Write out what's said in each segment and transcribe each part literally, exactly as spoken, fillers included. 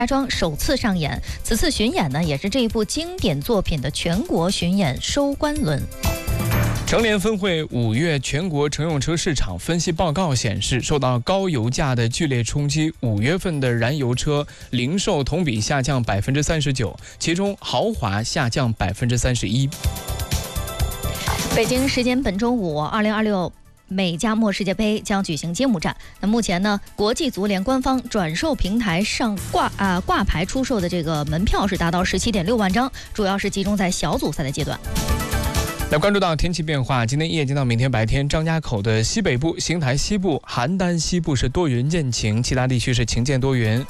家庄首次上演。此次巡演呢，也是这一部经典作品的全国巡演收官轮。 成联分会五月全国乘用车市场分析报告显示，受到高油价的剧烈冲击，五月份的燃油车零售同比下降百分之三十九，其中豪华下降百分之三十一。 北京时间本周五，二零二六。美加墨世界杯将举行揭幕战。那目前呢，国际足联官方转售平台上挂啊、呃、挂牌出售的这个门票是达到十七点六万张，主要是集中在小组赛的阶段。 来关注到天气变化，今天夜间到明天白天，张家口的西北部、邢台西部、邯郸西部是多云见晴，其他地区是晴间多云。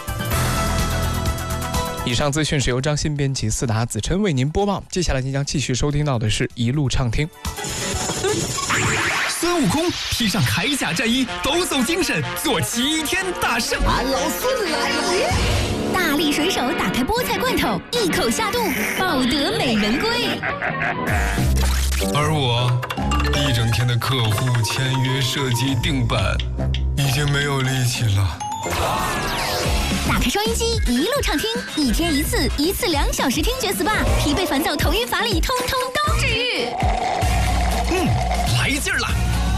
以上资讯是由张鑫编辑，四达子琛为您播报。接下来您将继续收听到的是一路畅听。 孙悟空披上铠甲战衣，抖擞精神，做齐天大圣。 俺老孙来了！ 大力水手打开菠菜罐头，一口下肚，抱得美人归。 而我一整天的客户签约、设计、定版，已经没有力气了。 打开收音机，一路畅听，一天一次，一次两小时听觉 S P A， 疲惫烦躁、头晕乏力，通通都治愈。 嗯，来劲儿了！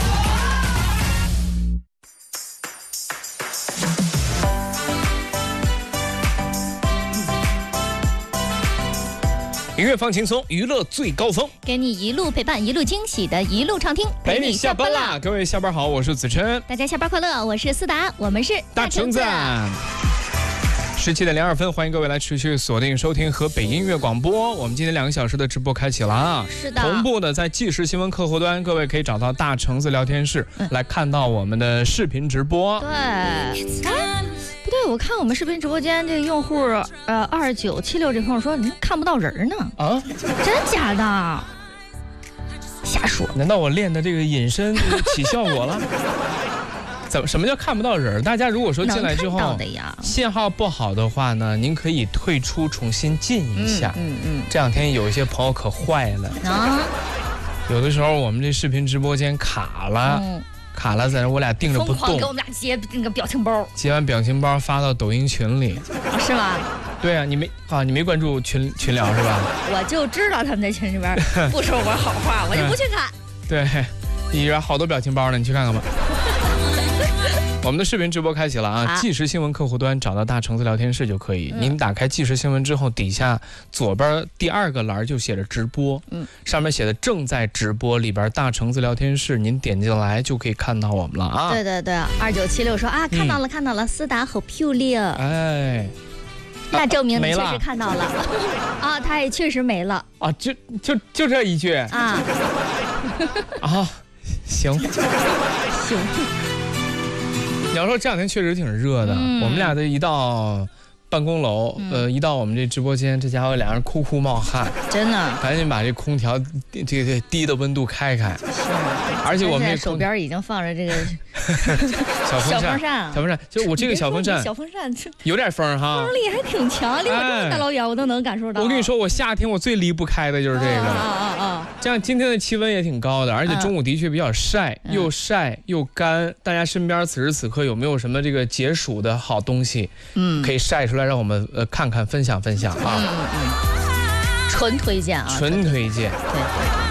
音乐放轻松，娱乐最高峰， 给你一路陪伴，一路惊喜的一路畅听， 陪你下班啦！各位下班好，我是子琛， 大家下班快乐，我是思达，我们是大橙子。十七点零二分，欢迎各位来持续锁定收听和北音乐广播。我们今天两个小时的直播开启了啊！ 是的， 同步的在即时新闻客户端，各位可以找到大橙子聊天室、嗯、来看到我们的视频直播。 对，哎，不对，我看我们视频直播间这个用户呃二九七六这朋友说你看不到人呢啊，真假的？瞎说！ 难道我练的这个隐身起效果了？怎么什么叫看不到人？大家如果说进来之后信号不好的话呢，您可以退出重新进一下。嗯 嗯, 嗯这两天有一些朋友可坏了啊，有的时候我们这视频直播间卡了。嗯卡了，在那我俩定着不动， 疯狂给我们俩接那个表情包， 接完表情包发到抖音群里， 啊、是吗？ 对啊，你没啊，你没关注群群聊是吧？ 我就知道他们在群里边不说我好话，我就不去看。 对，里边好多表情包呢，你去看看吧。我们的视频直播开启了啊！即时新闻客户端找到大橙子聊天室就可以。嗯、您打开即时新闻之后，底下左边第二个栏就写着直播，嗯，上面写的正在直播，里边大橙子聊天室，您点进来就可以看到我们了啊！ 对对对，二九七六说啊，看到了、嗯、看到了，思达好漂亮， 哎， 那证明你确实看到了啊，他也确实没了啊，就就就这一句啊啊，行行。 你要说这两天确实挺热的，嗯、我们俩的一到办公楼，嗯、呃，一到我们这直播间，这家伙俩人哭哭冒汗， 真的， 赶紧把这空调这个低的温度开开。是， 而且我们手边已经放着这个小风扇，小风扇，就我这个小风扇， 小风扇有点风哈， 风力还挺强，离我这么大老远我都能感受到。 我跟你说，我夏天我最离不开的就是这个了。啊啊啊！这样今天的气温也挺高的，而且中午的确比较晒，嗯、又晒又干。大家身边此时此刻有没有什么这个解暑的好东西？嗯，可以晒出来让我们呃看看，分享分享啊。 嗯嗯，纯推荐啊， 纯推荐。 对。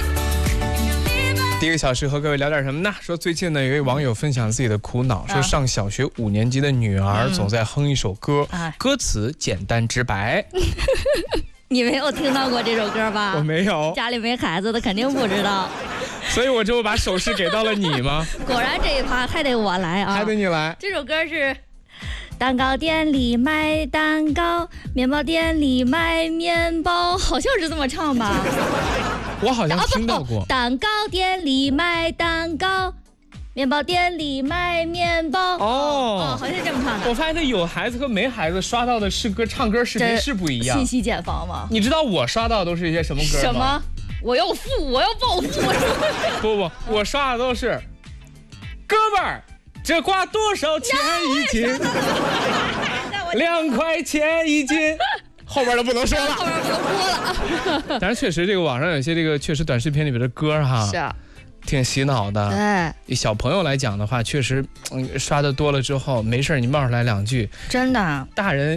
第一个小时和各位聊点什么呢？说最近呢，有一位网友分享自己的苦恼，说上小学五年级的女儿总在哼一首歌，嗯、歌词简单直白。 你没有听到过这首歌吧？ 我没有， 家里没孩子的肯定不知道。 所以我这不把手势给到了你吗？ 果然这一趴还得我来啊， 还得你来。 这首歌是。蛋糕店里卖蛋糕，面包店里卖面包，好像是这么唱吧？ 我好像听到过。 啊、蛋糕店里卖蛋糕，面包店里卖面包。哦哦，好像是这么唱的。 我发现这有孩子和没孩子刷到的是歌唱歌视频是不一样。 信息茧房吗？ 你知道我刷到的都是一些什么歌吗？ 什么？我要富，我要暴富。 不不，我刷的都是，哥们儿。这瓜多少钱一斤？两块钱一斤。后边的不能说了， 后边不能播了。 但是确实，这个网上有些这个确实短视频里边的歌哈， 是啊， 挺洗脑的。对，小朋友来讲的话，确实，嗯，刷的多了之后，没事你冒出来两句， 真的， 大人。